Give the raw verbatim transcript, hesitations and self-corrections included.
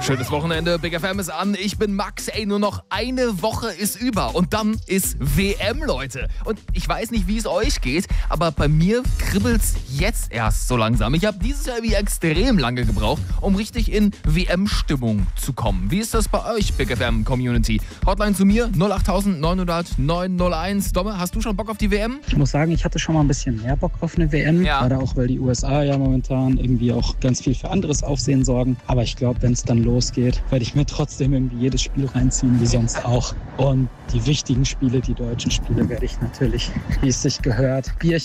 Schönes Wochenende, Big F M ist an. Ich bin Max, ey, nur noch eine Woche ist über und dann ist W M, Leute. Und ich weiß nicht, wie es euch geht, aber bei mir kribbelt's jetzt erst so langsam. Ich habe dieses Jahr wie extrem lange gebraucht, um richtig in W M-Stimmung zu kommen. Wie ist das bei euch, Big F M-Community? Hotline zu mir, null acht neun null null neun null eins. Domme, hast du schon Bock auf die W M? Ich muss sagen, ich hatte schon mal ein bisschen mehr Bock auf eine W M. Ja. Gerade auch, weil die U S A ja momentan irgendwie auch ganz viel für anderes Aufsehen sorgen. Aber ich glaube, wenn es dann losgeht, werde ich mir trotzdem irgendwie jedes Spiel reinziehen, wie sonst auch. Und die wichtigen Spiele, die deutschen Spiele, werde ich natürlich, wie es sich gehört, Bierchen